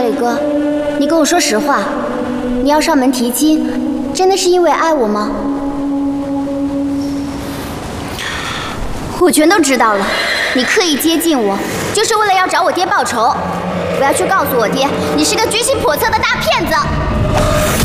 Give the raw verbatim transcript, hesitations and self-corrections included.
查理哥，你跟我说实话，你要上门提亲，真的是因为爱我吗？我全都知道了，你刻意接近我，就是为了要找我爹报仇。我要去告诉我爹，你是个居心叵测的大骗子。